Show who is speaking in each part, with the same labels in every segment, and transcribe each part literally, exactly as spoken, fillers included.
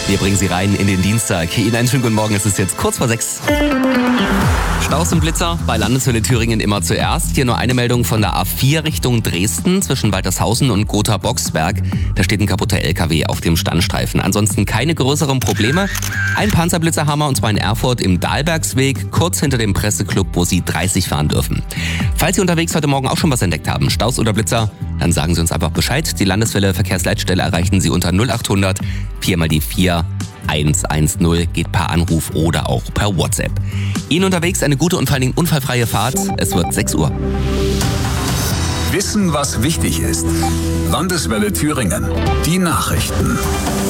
Speaker 1: Wir bringen Sie rein in den Dienstag. Ihnen einen schönen guten Morgen, es ist jetzt kurz vor sechs. Staus und Blitzer bei Landeswelle Thüringen immer zuerst. Hier nur eine Meldung von der A vier Richtung Dresden zwischen Waltershausen und Gotha-Boxberg. Da steht ein kaputter L K W auf dem Standstreifen. Ansonsten keine größeren Probleme. Ein Panzerblitzerhammer und zwar in Erfurt im Dahlbergsweg, kurz hinter dem Presseclub, wo Sie dreißig fahren dürfen. Falls Sie unterwegs heute Morgen auch schon was entdeckt haben, Staus oder Blitzer, dann sagen Sie uns einfach Bescheid. Die Landeswelle Verkehrsleitstelle erreichen Sie unter null achthundert vier mal die vier eins eins null, geht per Anruf oder auch per WhatsApp. Ihnen unterwegs eine gute und vor allen Dingen unfallfreie Fahrt. Es wird sechs Uhr.
Speaker 2: Wissen, was wichtig ist. Landeswelle Thüringen. Die Nachrichten.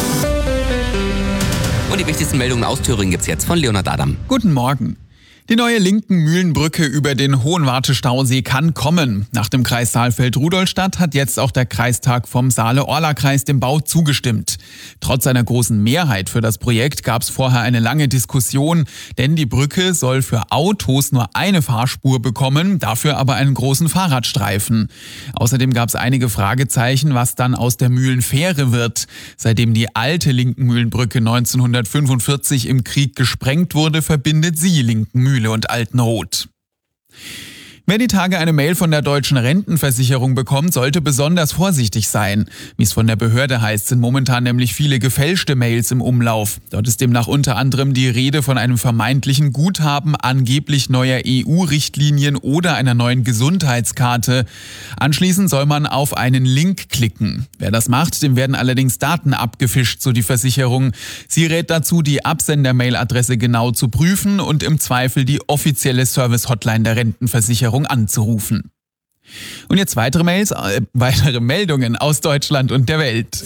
Speaker 1: Und die wichtigsten Meldungen aus Thüringen gibt's jetzt von Leonhard Adam.
Speaker 3: Guten Morgen. Die neue Linken-Mühlenbrücke über den Hohenwarte-Stausee kann kommen. Nach dem Kreis Saalfeld-Rudolstadt hat jetzt auch der Kreistag vom Saale-Orla-Kreis dem Bau zugestimmt. Trotz einer großen Mehrheit für das Projekt gab es vorher eine lange Diskussion, denn die Brücke soll für Autos nur eine Fahrspur bekommen, dafür aber einen großen Fahrradstreifen. Außerdem gab es einige Fragezeichen, was dann aus der Mühlenfähre wird. Seitdem die alte Linken-Mühlenbrücke neunzehnhundertfünfundvierzig im Krieg gesprengt wurde, verbindet sie Linken-Mühlen und Altenroth. Wer die Tage eine Mail von der deutschen Rentenversicherung bekommt, sollte besonders vorsichtig sein. Wie es von der Behörde heißt, sind momentan nämlich viele gefälschte Mails im Umlauf. Dort ist demnach unter anderem die Rede von einem vermeintlichen Guthaben angeblich neuer E U-Richtlinien oder einer neuen Gesundheitskarte. Anschließend soll man auf einen Link klicken. Wer das macht, dem werden allerdings Daten abgefischt, so die Versicherung. Sie rät dazu, die Absender-Mail-Adresse genau zu prüfen und im Zweifel die offizielle Service-Hotline der Rentenversicherung anzurufen. Und jetzt weitere Mails, äh, weitere Meldungen aus Deutschland und der Welt.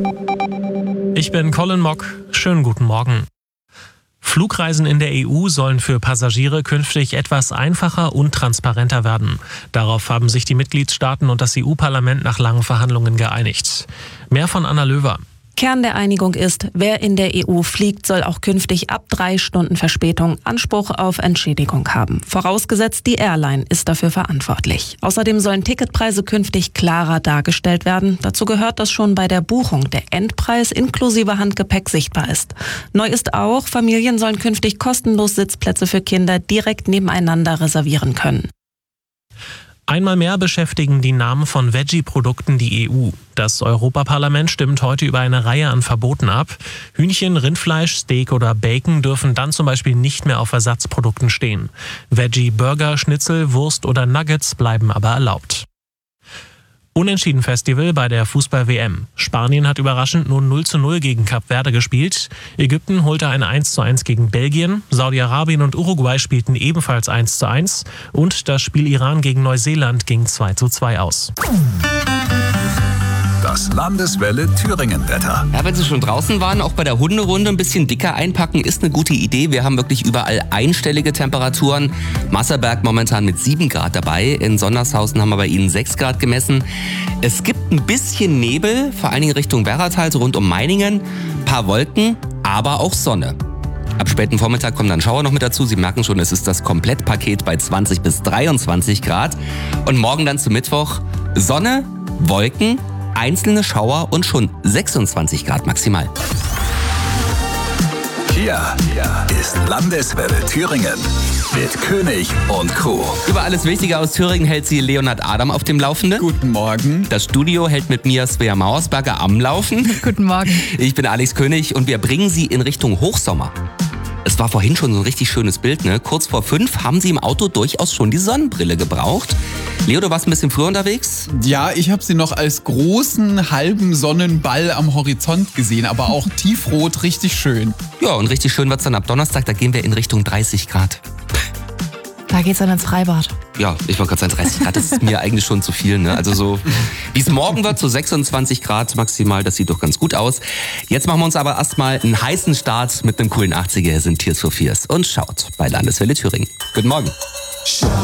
Speaker 4: Ich bin Colin Mock. Schönen guten Morgen. Flugreisen in der E U sollen für Passagiere künftig etwas einfacher und transparenter werden. Darauf haben sich die Mitgliedstaaten und das E U-Parlament nach langen Verhandlungen geeinigt. Mehr von Anna Löwer.
Speaker 5: Kern der Einigung ist, wer in der E U fliegt, soll auch künftig ab drei Stunden Verspätung Anspruch auf Entschädigung haben. Vorausgesetzt, die Airline ist dafür verantwortlich. Außerdem sollen Ticketpreise künftig klarer dargestellt werden. Dazu gehört, dass schon bei der Buchung der Endpreis inklusive Handgepäck sichtbar ist. Neu ist auch, Familien sollen künftig kostenlos Sitzplätze für Kinder direkt nebeneinander reservieren können.
Speaker 4: Einmal mehr beschäftigen die Namen von Veggie-Produkten die E U. Das Europaparlament stimmt heute über eine Reihe an Verboten ab. Hühnchen, Rindfleisch, Steak oder Bacon dürfen dann zum Beispiel nicht mehr auf Ersatzprodukten stehen. Veggie-Burger, Schnitzel, Wurst oder Nuggets bleiben aber erlaubt. Unentschieden-Festival bei der Fußball-W M. Spanien hat überraschend nur null zu null gegen Kap Verde gespielt. Ägypten holte ein eins zu eins gegen Belgien. Saudi-Arabien und Uruguay spielten ebenfalls eins zu eins. Und das Spiel Iran gegen Neuseeland ging zwei zu zwei aus.
Speaker 2: Das Landeswelle Thüringen-Wetter.
Speaker 1: Ja, wenn Sie schon draußen waren, auch bei der Hunderunde ein bisschen dicker einpacken ist eine gute Idee. Wir haben wirklich überall einstellige Temperaturen. Masserberg momentan mit sieben Grad dabei. In Sondershausen haben wir bei Ihnen sechs Grad gemessen. Es gibt ein bisschen Nebel, vor allen Dingen Richtung Werratal, so rund um Meiningen. Ein paar Wolken, aber auch Sonne. Ab späten Vormittag kommen dann Schauer noch mit dazu. Sie merken schon, es ist das Komplettpaket bei zwanzig bis dreiundzwanzig Grad. Und morgen dann zum Mittwoch Sonne, Wolken, einzelne Schauer und schon sechsundzwanzig Grad maximal.
Speaker 2: Hier ist Landeswelle Thüringen mit König und Co.
Speaker 1: Über alles Wichtige aus Thüringen hält Sie Leonhard Adam auf dem Laufenden.
Speaker 3: Guten Morgen.
Speaker 1: Das Studio hält mit mir Svea Mauersberger am Laufen.
Speaker 6: Guten Morgen.
Speaker 1: Ich bin Alex König und wir bringen Sie in Richtung Hochsommer. Es war vorhin schon so ein richtig schönes Bild, ne? Kurz vor fünf haben Sie im Auto durchaus schon die Sonnenbrille gebraucht. Leo, du warst ein bisschen früher unterwegs?
Speaker 3: Ja, ich habe sie noch als großen halben Sonnenball am Horizont gesehen, aber auch tiefrot, richtig schön.
Speaker 1: Ja, und richtig schön wird's dann ab Donnerstag, da gehen wir in Richtung dreißig Grad.
Speaker 6: Da geht's dann ins Freibad.
Speaker 1: Ja, ich wollte gerade sagen, dreißig Grad, das ist mir eigentlich schon zu viel, ne? Also so, wie es morgen wird, so sechsundzwanzig Grad maximal, das sieht doch ganz gut aus. Jetzt machen wir uns aber erstmal einen heißen Start mit einem coolen achtziger. Hier sind Tears for Fears und schaut bei Landeswelle Thüringen. Guten Morgen.